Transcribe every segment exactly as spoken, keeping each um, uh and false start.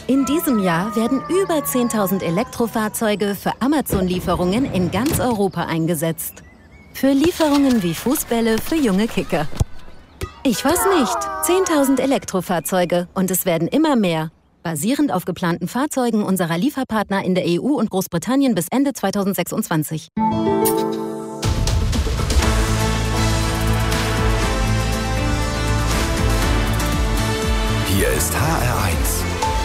In diesem Jahr werden über zehntausend Elektrofahrzeuge für Amazon-Lieferungen in ganz Europa eingesetzt. Für Lieferungen wie Fußbälle für junge Kicker. Ich weiß nicht, zehntausend Elektrofahrzeuge und es werden immer mehr. Basierend auf geplanten Fahrzeugen unserer Lieferpartner in der E U und Großbritannien bis Ende zweitausendsechsundzwanzig. Hier ist H R eins.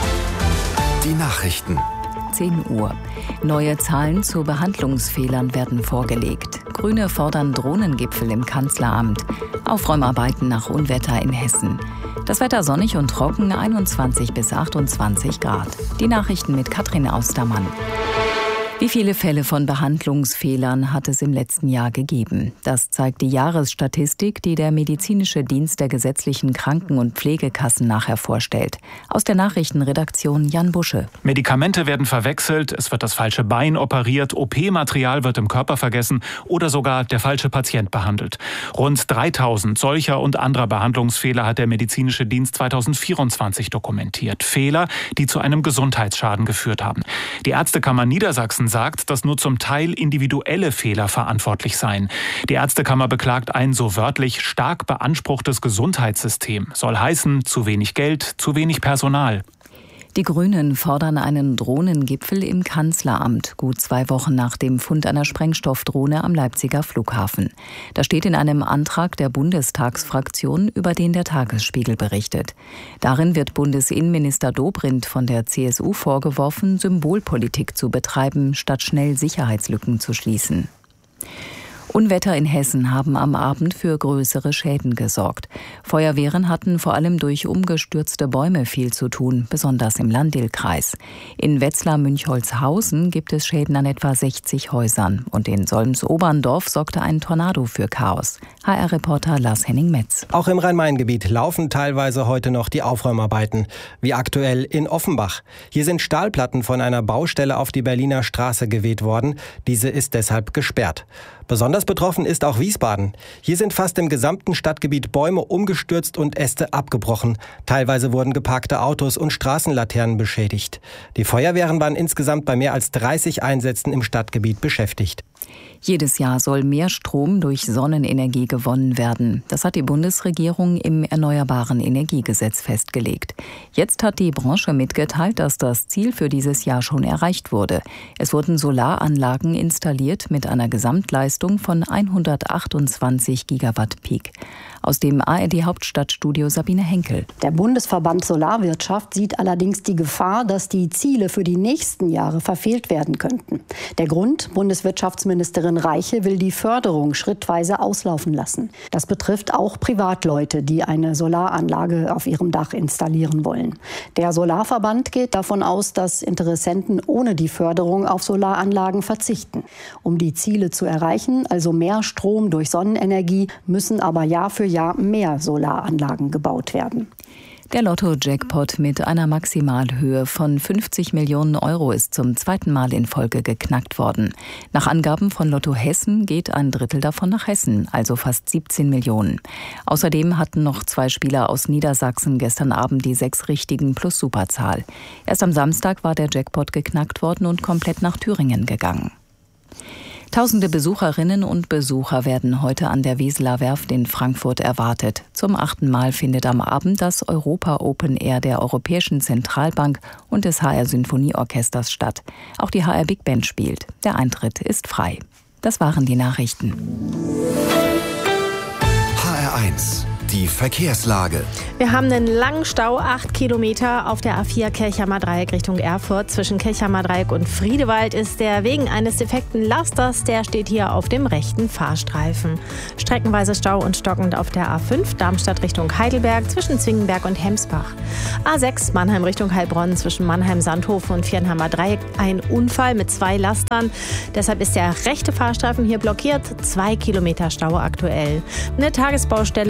Die Nachrichten. zehn Uhr. Neue Zahlen zu Behandlungsfehlern werden vorgelegt. Grüne fordern Drohnengipfel im Kanzleramt. Aufräumarbeiten nach Unwetter in Hessen. Das Wetter sonnig und trocken, einundzwanzig bis achtundzwanzig Grad. Die Nachrichten mit Katrin Austermann. Wie viele Fälle von Behandlungsfehlern hat es im letzten Jahr gegeben? Das zeigt die Jahresstatistik, die der medizinische Dienst der gesetzlichen Kranken- und Pflegekassen nachher vorstellt. Aus der Nachrichtenredaktion Jan Busche. Medikamente werden verwechselt, es wird das falsche Bein operiert, O P-Material wird im Körper vergessen oder sogar der falsche Patient behandelt. Rund dreitausend solcher und anderer Behandlungsfehler hat der medizinische Dienst zweitausendvierundzwanzig dokumentiert. Fehler, die zu einem Gesundheitsschaden geführt haben. Die Ärztekammer Niedersachsen sagt, dass nur zum Teil individuelle Fehler verantwortlich seien. Die Ärztekammer beklagt ein so wörtlich stark beanspruchtes Gesundheitssystem. Soll heißen, zu wenig Geld, zu wenig Personal. Die Grünen fordern einen Drohnengipfel im Kanzleramt, gut zwei Wochen nach dem Fund einer Sprengstoffdrohne am Leipziger Flughafen. Das steht in einem Antrag der Bundestagsfraktion, über den der Tagesspiegel berichtet. Darin wird Bundesinnenminister Dobrindt von der C S U vorgeworfen, Symbolpolitik zu betreiben, statt schnell Sicherheitslücken zu schließen. Unwetter in Hessen haben am Abend für größere Schäden gesorgt. Feuerwehren hatten vor allem durch umgestürzte Bäume viel zu tun, besonders im Landil-Kreis. In Wetzlar-Münchholzhausen gibt es Schäden an etwa sechzig Häusern. Und in Solms-Oberndorf sorgte ein Tornado für Chaos. H R-Reporter Lars-Henning Metz. Auch im Rhein-Main-Gebiet laufen teilweise heute noch die Aufräumarbeiten, wie aktuell in Offenbach. Hier sind Stahlplatten von einer Baustelle auf die Berliner Straße geweht worden. Diese ist deshalb gesperrt. Besonders betroffen ist auch Wiesbaden. Hier sind fast im gesamten Stadtgebiet Bäume umgestürzt und Äste abgebrochen. Teilweise wurden geparkte Autos und Straßenlaternen beschädigt. Die Feuerwehren waren insgesamt bei mehr als dreißig Einsätzen im Stadtgebiet beschäftigt. Jedes Jahr soll mehr Strom durch Sonnenenergie gewonnen werden. Das hat die Bundesregierung im Erneuerbaren Energiegesetz festgelegt. Jetzt hat die Branche mitgeteilt, dass das Ziel für dieses Jahr schon erreicht wurde. Es wurden Solaranlagen installiert mit einer Gesamtleistung von hundertachtundzwanzig Gigawatt Peak. Aus dem A R D-Hauptstadtstudio Sabine Henkel. Der Bundesverband Solarwirtschaft sieht allerdings die Gefahr, dass die Ziele für die nächsten Jahre verfehlt werden könnten. Der Grund: Bundeswirtschaftsministerin Reiche will die Förderung schrittweise auslaufen lassen. Das betrifft auch Privatleute, die eine Solaranlage auf ihrem Dach installieren wollen. Der Solarverband geht davon aus, dass Interessenten ohne die Förderung auf Solaranlagen verzichten. Um die Ziele zu erreichen, also mehr Strom durch Sonnenenergie, müssen aber Jahr für Jahr mehr Solaranlagen gebaut werden. Der Lotto-Jackpot mit einer Maximalhöhe von fünfzig Millionen Euro ist zum zweiten Mal in Folge geknackt worden. Nach Angaben von Lotto Hessen geht ein Drittel davon nach Hessen, also fast siebzehn Millionen. Außerdem hatten noch zwei Spieler aus Niedersachsen gestern Abend die sechs Richtigen plus Superzahl. Erst am Samstag war der Jackpot geknackt worden und komplett nach Thüringen gegangen. Tausende Besucherinnen und Besucher werden heute an der Weseler Werft in Frankfurt erwartet. Zum achten Mal findet am Abend das Europa Open Air der Europäischen Zentralbank und des H R Sinfonieorchesters statt. Auch die H R Big Band spielt. Der Eintritt ist frei. Das waren die Nachrichten. H R eins. Die Verkehrslage. Wir haben einen langen Stau, acht Kilometer auf der A vier Kelchheimer Dreieck Richtung Erfurt. Zwischen Kelchheimer Dreieck und Friedewald ist der wegen eines defekten Lasters, der steht hier auf dem rechten Fahrstreifen. Streckenweise Stau und stockend auf der A fünf Darmstadt Richtung Heidelberg zwischen Zwingenberg und Hemsbach. A sechs Mannheim Richtung Heilbronn zwischen Mannheim-Sandhofen und Viernheimer Dreieck. Ein Unfall mit zwei Lastern. Deshalb ist der rechte Fahrstreifen hier blockiert. Zwei Kilometer Stau aktuell. Eine Tagesbaustelle auf der A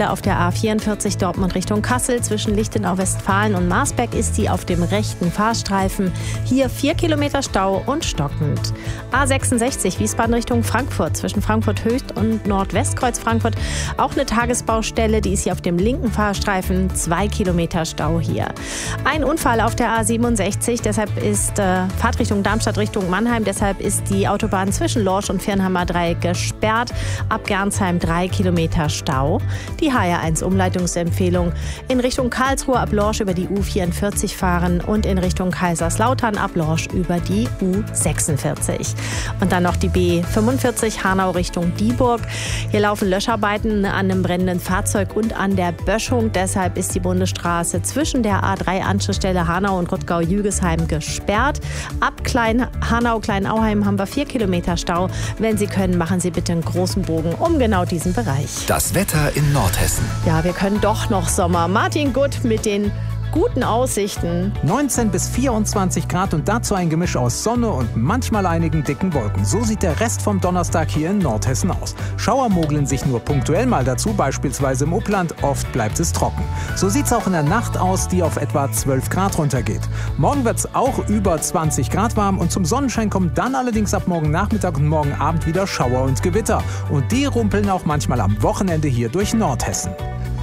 A vierundvierzig Dortmund Richtung Kassel. Zwischen Lichtenau-Westfalen und Marsberg ist sie auf dem rechten Fahrstreifen. Hier vier Kilometer Stau und stockend. A sechsundsechzig Wiesbaden Richtung Frankfurt. Zwischen Frankfurt Höchst und Nordwestkreuz Frankfurt. Auch eine Tagesbaustelle, die ist hier auf dem linken Fahrstreifen. Zwei Kilometer Stau hier. Ein Unfall auf der A siebenundsechzig. Deshalb ist äh, Fahrtrichtung Darmstadt Richtung Mannheim. Deshalb ist die Autobahn zwischen Lorsch und Viernheimer Dreieck gesperrt. Ab Gernsheim drei Kilometer Stau. Die H R eins Umleitungsempfehlung in Richtung Karlsruhe ab Lorsch über die U vierundvierzig fahren und in Richtung Kaiserslautern ab Lorsch über die U sechsundvierzig. Und dann noch die B fünfundvierzig Hanau Richtung Dieburg. Hier laufen Löscharbeiten an einem brennenden Fahrzeug und an der Böschung. Deshalb ist die Bundesstraße zwischen der A drei Anschlussstelle Hanau und Rottgau-Jügesheim gesperrt. Ab Klein Hanau, Kleinauheim haben wir vier Kilometer Stau. Wenn Sie können, machen Sie bitte einen großen Bogen um genau diesen Bereich. Das Wetter in Nordhessen. Ja, wir können doch noch Sommer. Martin Gutt mit den guten Aussichten. neunzehn bis vierundzwanzig Grad und dazu ein Gemisch aus Sonne und manchmal einigen dicken Wolken. So sieht der Rest vom Donnerstag hier in Nordhessen aus. Schauer mogeln sich nur punktuell mal dazu, beispielsweise im Upland. Oft bleibt es trocken. So sieht es auch in der Nacht aus, die auf etwa zwölf Grad runtergeht. Morgen wird es auch über zwanzig Grad warm und zum Sonnenschein kommen dann allerdings ab morgen Nachmittag und morgen Abend wieder Schauer und Gewitter. Und die rumpeln auch manchmal am Wochenende hier durch Nordhessen.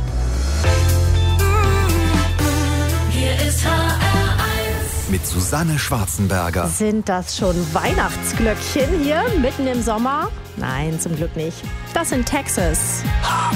Mit Susanne Schwarzenberger. Sind das schon Weihnachtsglöckchen hier mitten im Sommer? Nein, zum Glück nicht. Das in Texas.